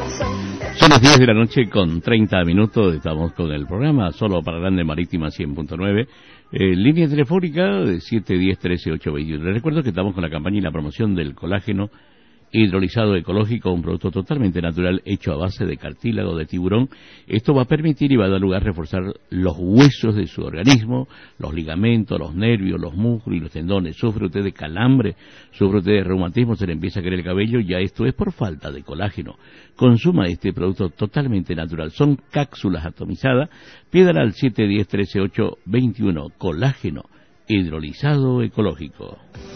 Son las 10 de la noche con 30 minutos, estamos con el programa Solo para Grande Marítima 100.9, línea telefónica 710-13-821. Les recuerdo que estamos con la campaña y la promoción del colágeno hidrolizado ecológico, un producto totalmente natural hecho a base de cartílago de tiburón. Esto va a permitir y va a dar lugar a reforzar los huesos de su organismo, los ligamentos, los nervios, los músculos y los tendones. Sufre usted de calambre, sufre usted de reumatismo, se le empieza a caer el cabello, ya esto es por falta de colágeno. Consuma este producto totalmente natural. Son cápsulas atomizadas. Pídala al 710-13-821. Colágeno hidrolizado ecológico.